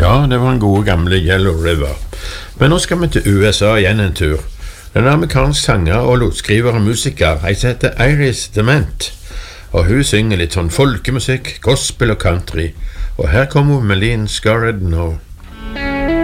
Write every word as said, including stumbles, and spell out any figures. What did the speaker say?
Ja, det var en god gamle Yellow River. Men nå skal vi til U S A igjen en tur. Den amerikansk sanger og låtskriver og musiker, jeg heter Iris DeMent, og hun synger litt sånn folkemusikk, gospel og country. Og her kommer Melin Scarred nå.